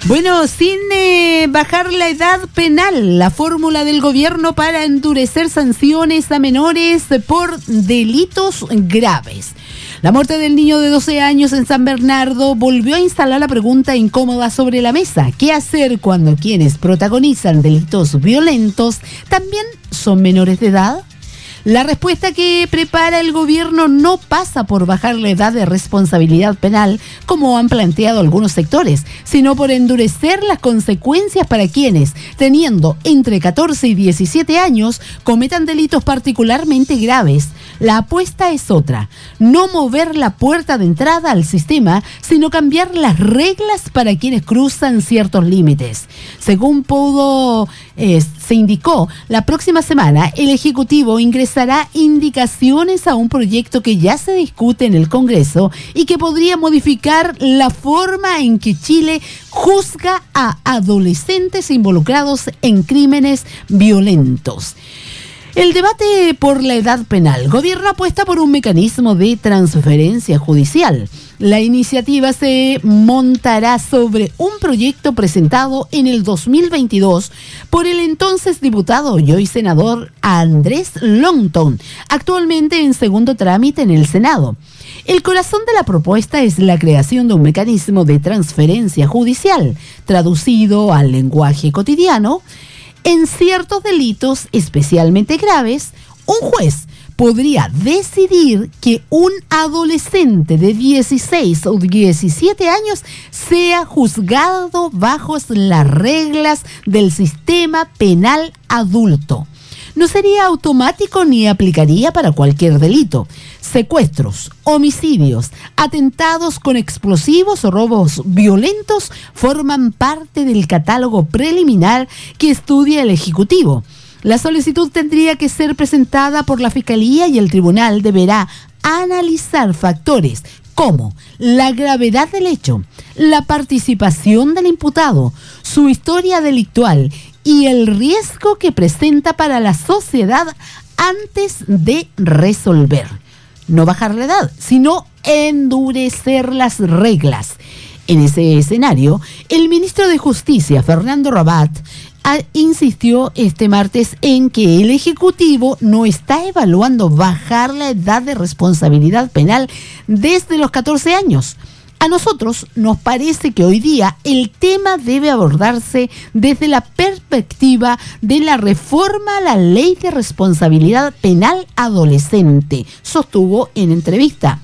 Bueno, sin bajar la edad penal, la fórmula del gobierno para endurecer sanciones a menores por delitos graves. La muerte del niño de 12 años en San Bernardo volvió a instalar la pregunta incómoda sobre la mesa. ¿Qué hacer cuando quienes protagonizan delitos violentos también son menores de edad? La respuesta que prepara el gobierno no pasa por bajar la edad de responsabilidad penal, como han planteado algunos sectores, sino por endurecer las consecuencias para quienes, teniendo entre 14 y 17 años, cometan delitos particularmente graves. La apuesta es otra: no mover la puerta de entrada al sistema, sino cambiar las reglas para quienes cruzan ciertos límites. Según se indicó, la próxima semana el Ejecutivo ingresará indicaciones a un proyecto que ya se discute en el Congreso y que podría modificar la forma en que Chile juzga a adolescentes involucrados en crímenes violentos. El debate por la edad penal. Gobierno apuesta por un mecanismo de transferencia judicial. La iniciativa se montará sobre un proyecto presentado en el 2022 por el entonces diputado y hoy senador Andrés Longton, actualmente en segundo trámite en el Senado. El corazón de la propuesta es la creación de un mecanismo de transferencia judicial, traducido al lenguaje cotidiano. En ciertos delitos especialmente graves, un juez podría decidir que un adolescente de 16 o 17 años sea juzgado bajo las reglas del sistema penal adulto. No sería automático ni aplicaría para cualquier delito. Secuestros, homicidios, atentados con explosivos o robos violentos forman parte del catálogo preliminar que estudia el Ejecutivo. La solicitud tendría que ser presentada por la Fiscalía y el Tribunal deberá analizar factores como la gravedad del hecho, la participación del imputado, su historia delictual y el riesgo que presenta para la sociedad antes de resolver. No bajar la edad, sino endurecer las reglas. En ese escenario, el ministro de Justicia, Fernando Rabat, insistió este martes en que el Ejecutivo no está evaluando bajar la edad de responsabilidad penal desde los 14 años. A nosotros nos parece que hoy día el tema debe abordarse desde la perspectiva de la reforma a la Ley de Responsabilidad Penal Adolescente, sostuvo en entrevista.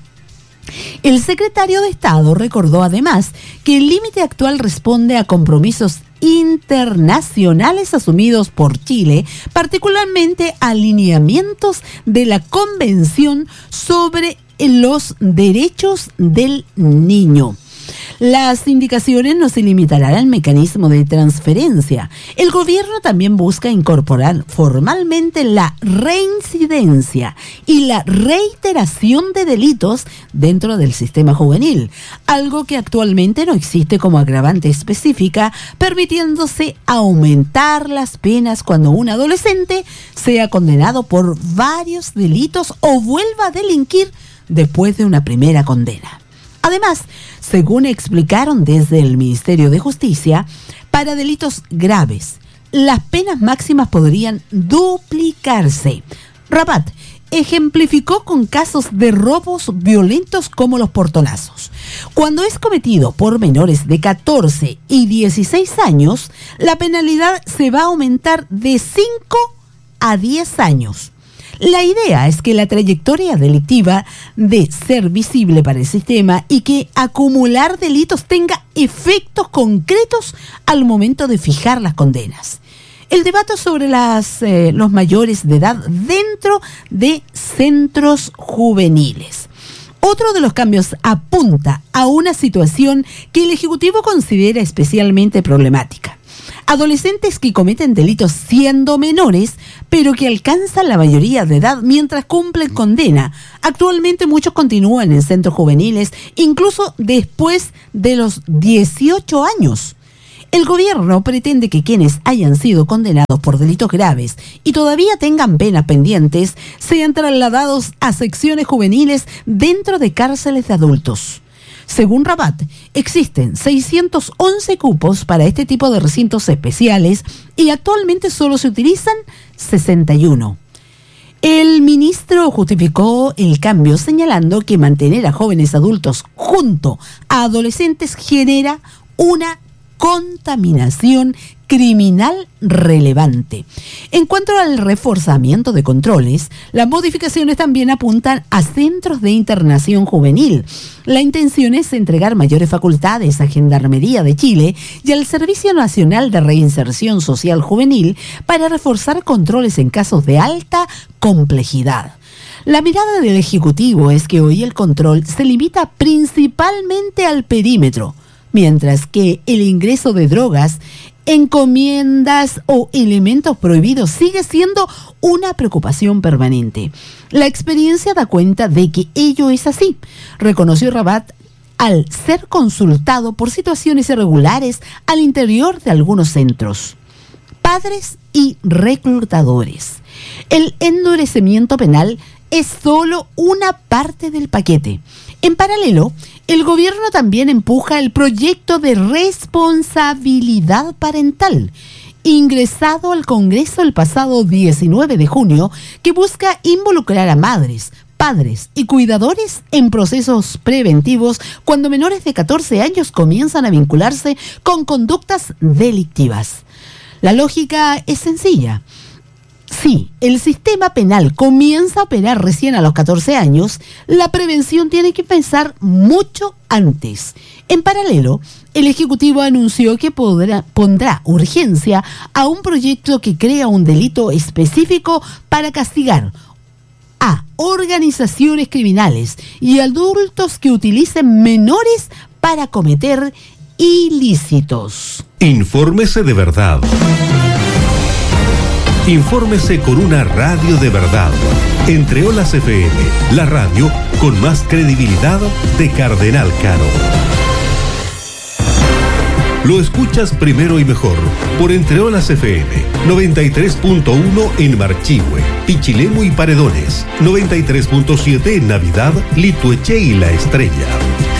El secretario de Estado recordó además que el límite actual responde a compromisos internacionales asumidos por Chile, particularmente a lineamientos de la Convención sobre los Derechos del Niño. Las indicaciones no se limitarán al mecanismo de transferencia. El gobierno también busca incorporar formalmente la reincidencia y la reiteración de delitos dentro del sistema juvenil, algo que actualmente no existe como agravante específica, permitiéndose aumentar las penas cuando un adolescente sea condenado por varios delitos o vuelva a delinquir después de una primera condena. Además, según explicaron desde el Ministerio de Justicia, para delitos graves, las penas máximas podrían duplicarse. Rabat ejemplificó con casos de robos violentos como los portonazos. Cuando es cometido por menores de 14 y 16 años, la penalidad se va a aumentar de 5 a 10 años. La idea es que la trayectoria delictiva de ser visible para el sistema y que acumular delitos tenga efectos concretos al momento de fijar las condenas. El debate sobre los mayores de edad dentro de centros juveniles. Otro de los cambios apunta a una situación que el Ejecutivo considera especialmente problemática. Adolescentes que cometen delitos siendo menores, pero que alcanzan la mayoría de edad mientras cumplen condena. Actualmente muchos continúan en centros juveniles, incluso después de los 18 años. El gobierno pretende que quienes hayan sido condenados por delitos graves y todavía tengan penas pendientes sean trasladados a secciones juveniles dentro de cárceles de adultos. Según Rabat, existen 611 cupos para este tipo de recintos especiales y actualmente solo se utilizan 61. El ministro justificó el cambio señalando que mantener a jóvenes adultos junto a adolescentes genera una contaminación criminal relevante. En cuanto al reforzamiento de controles, las modificaciones también apuntan a centros de internación juvenil. La intención es entregar mayores facultades a Gendarmería de Chile y al Servicio Nacional de Reinserción Social Juvenil para reforzar controles en casos de alta complejidad. La mirada del Ejecutivo es que hoy el control se limita principalmente al perímetro, mientras que el ingreso de drogas, encomiendas o elementos prohibidos sigue siendo una preocupación permanente. La experiencia da cuenta de que ello es así, reconoció Rabat al ser consultado por situaciones irregulares al interior de algunos centros. Padres y reclutadores. El endurecimiento penal es solo una parte del paquete. En paralelo, el gobierno también empuja el proyecto de responsabilidad parental, ingresado al Congreso el pasado 19 de junio, que busca involucrar a madres, padres y cuidadores en procesos preventivos cuando menores de 14 años comienzan a vincularse con conductas delictivas. La lógica es sencilla. Si el sistema penal comienza a operar recién a los 14 años, la prevención tiene que empezar mucho antes. En paralelo, el Ejecutivo anunció que pondrá urgencia a un proyecto que crea un delito específico para castigar a organizaciones criminales y adultos que utilicen menores para cometer ilícitos. Infórmese de verdad. Infórmese con una radio de verdad. Entre Olas FM, la radio con más credibilidad de Cardenal Caro. Lo escuchas primero y mejor por Entre Olas FM, 93.1 en Marchihue, Pichilemu y Paredones, 93.7 en Navidad, Litueche y La Estrella.